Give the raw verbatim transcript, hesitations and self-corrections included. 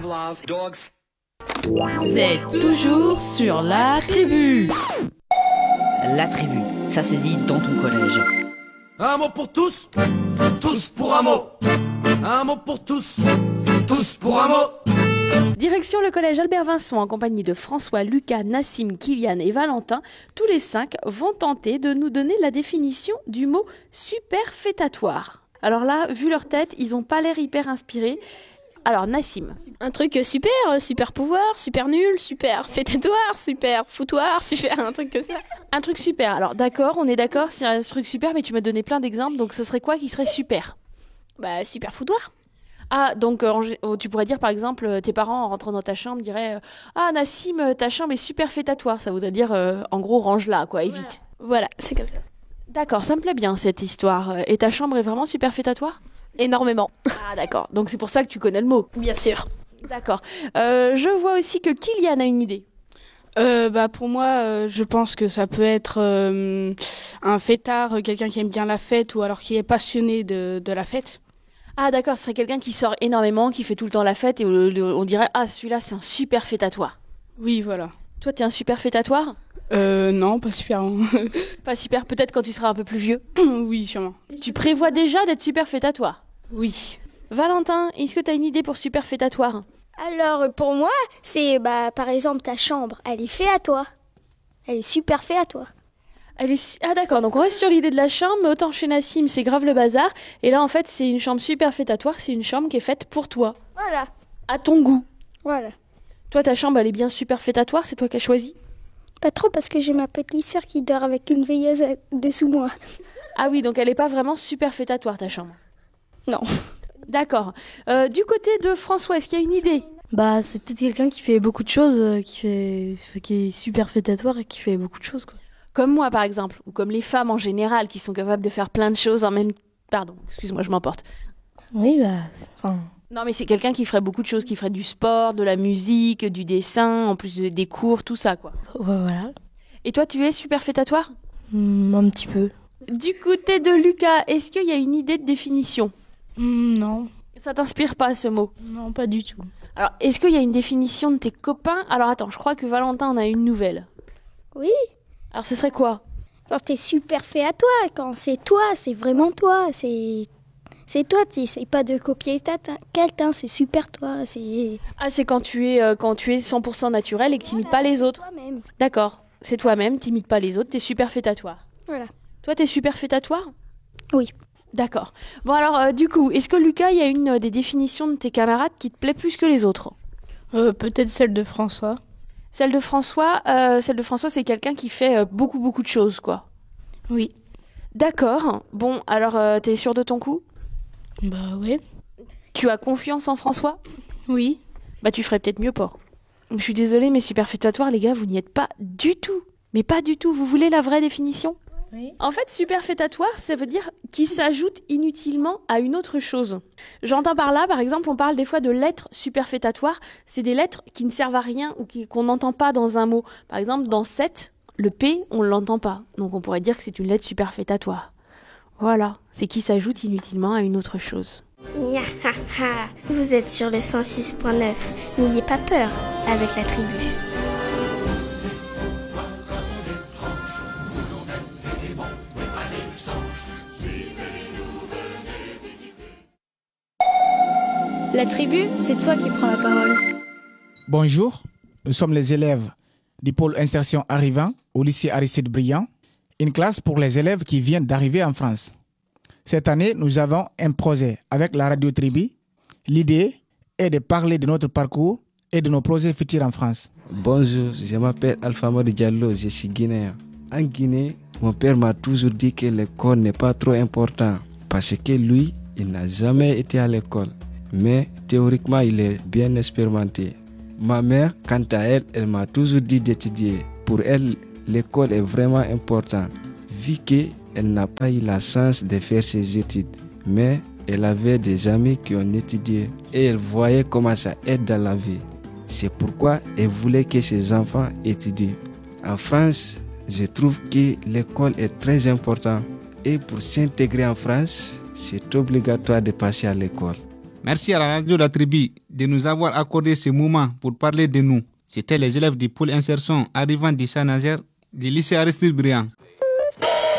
Pavlov, dogs. Vous êtes toujours sur La Tribu. La Tribu, ça se dit dans ton collège. Un mot pour tous, tous pour un mot. Un mot pour tous, tous pour un mot. Direction le collège Albert Vincent en compagnie de François, Lucas, Nassim, Kylian et Valentin. Tous les cinq vont tenter de nous donner la définition du mot superfétatoire. Alors là, vu leur tête, ils n'ont pas l'air hyper inspirés. Alors Nassim. Un truc super, super pouvoir, super nul, super fétatoire, super foutoir, super un truc que ça. Un truc super. Alors d'accord, on est d'accord, c'est un truc super, mais tu m'as donné plein d'exemples, donc ce serait quoi qui serait super ? Bah super foutoir. Ah, donc euh, tu pourrais dire par exemple, euh, tes parents en rentrant dans ta chambre diraient euh, ah Nassim, euh, ta chambre est superfétatoire. Ça voudrait dire euh, en gros range-la, quoi, évite. Voilà, voilà, c'est comme ça. D'accord, ça me plaît bien cette histoire. Et ta chambre est vraiment superfétatoire ? Énormément. Ah d'accord, donc c'est pour ça que tu connais le mot. Bien sûr. D'accord. Euh, je vois aussi que Kylian a une idée. Euh, bah pour moi, euh, je pense que ça peut être euh, un fêtard, quelqu'un qui aime bien la fête ou alors qui est passionné de, de la fête. Ah d'accord, ce serait quelqu'un qui sort énormément, qui fait tout le temps la fête et on, on dirait ah celui-là c'est un super fêtatoire. Oui, voilà. Toi t'es un super fêtatoire ? Euh, non, pas super. Pas super, peut-être quand tu seras un peu plus vieux. Oui, sûrement. Tu prévois déjà d'être super fêtatoire ? Oui. Valentin, est-ce que tu as une idée pour super fêtatoire ? Alors, pour moi, c'est, bah, par exemple, ta chambre, elle est faite à toi. Elle est super faite à toi. Elle est... Ah d'accord, donc on reste sur l'idée de la chambre, mais autant chez Nassim, c'est grave le bazar. Et là, en fait, c'est une chambre super fêtatoire, c'est une chambre qui est faite pour toi. Voilà. À ton goût. Voilà. Toi, ta chambre, elle est bien super fêtatoire, c'est toi qui as choisi ? Pas trop, parce que j'ai ma petite sœur qui dort avec une veilleuse dessous moi. Ah oui, donc elle n'est pas vraiment super fêtatoire, ta chambre ? Non. D'accord. Euh, du côté de François, est-ce qu'il y a une idée ? Bah, c'est peut-être quelqu'un qui fait beaucoup de choses, euh, qui fait, qui est super fêtatoire et qui fait beaucoup de choses, quoi. Comme moi, par exemple, ou comme les femmes en général, qui sont capables de faire plein de choses en même... Pardon, excuse-moi, je m'emporte. Oui, bah, enfin... Non, mais c'est quelqu'un qui ferait beaucoup de choses, qui ferait du sport, de la musique, du dessin, en plus des cours, tout ça, quoi. Ouais, voilà. Et toi, tu es super fêtatoire ? Mmh, un petit peu. Du côté de Lucas, est-ce qu'il y a une idée de définition ? Mmh, non. Ça t'inspire pas, ce mot ? Non, pas du tout. Alors, est-ce qu'il y a une définition de tes copains ? Alors, attends, je crois que Valentin en a une nouvelle. Oui. Alors, ce serait quoi ? Quand t'es super fait à toi, quand c'est toi, c'est vraiment toi, c'est... C'est toi, tu n'essayes pas de copier quelqu'un, c'est super toi, c'est... Ah, c'est quand tu es, euh, quand tu es cent pour cent naturel et que tu n'imites Voilà, pas les autres. toi-même. D'accord, c'est toi-même, tu n'imites pas les autres, tu es super fêtatoire. Voilà. Toi, tu es super fêtatoire ? Oui. D'accord. Bon, alors, euh, du coup, est-ce que Lucas, il y a une euh, des définitions de tes camarades qui te plaît plus que les autres ? Euh, peut-être celle de François. Celle de François, euh, celle de François, c'est quelqu'un qui fait euh, beaucoup, beaucoup de choses, quoi. Oui. D'accord. Bon, alors, euh, t'es sûr de ton coup ? Bah ouais. Tu as confiance en François ? Oui. Bah tu ferais peut-être mieux pas. Je suis désolée, mais superfétatoire, les gars, vous n'y êtes pas du tout. Mais pas du tout. Vous voulez la vraie définition ? Oui. En fait, superfétatoire, ça veut dire qui s'ajoute inutilement à une autre chose. J'entends par là, par exemple, on parle des fois de lettres superfétatoires. C'est des lettres qui ne servent à rien ou qui, qu'on n'entend pas dans un mot. Par exemple, dans sept, le P, on ne l'entend pas. Donc on pourrait dire que c'est une lettre superfétatoire. Voilà, c'est qui s'ajoute inutilement à une autre chose. Nyahaha, vous êtes sur le cent six point neuf. N'ayez pas peur avec la tribu. La tribu, c'est toi qui prends la parole. Bonjour, nous sommes les élèves du pôle insertion arrivant au lycée Aristide Briand, une classe pour les élèves qui viennent d'arriver en France. Cette année, nous avons un projet avec la radio Tribu. L'idée est de parler de notre parcours et de nos projets futurs en France. Bonjour, je m'appelle Alpha Modi Diallo, je suis guinéen. En Guinée, mon père m'a toujours dit que l'école n'est pas trop important parce que lui, il n'a jamais été à l'école. Mais théoriquement, il est bien expérimenté. Ma mère, quant à elle, elle m'a toujours dit d'étudier. Pour elle, l'école est vraiment importante, vu qu'elle n'a pas eu la chance de faire ses études. Mais elle avait des amis qui ont étudié et elle voyait comment ça aide dans la vie. C'est pourquoi elle voulait que ses enfants étudient. En France, je trouve que l'école est très importante. Et pour s'intégrer en France, c'est obligatoire de passer à l'école. Merci à la radio La Tribu de nous avoir accordé ce moment pour parler de nous. C'était les élèves du pôle insertion arrivant du Saint-Nazaire du lycée Aristide Briand.